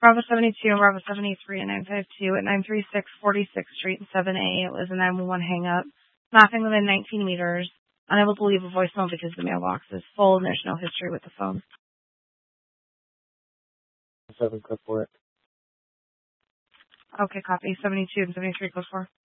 Bravo 72 and Bravo 73 at 952 at 936 46th Street and 7A. It was a 911 hang-up. Nothing within 19 meters. Unable to leave a voicemail because the mailbox is full and there's no history with the phone. 7 code for it. Okay, copy. 72 and 73 code 4.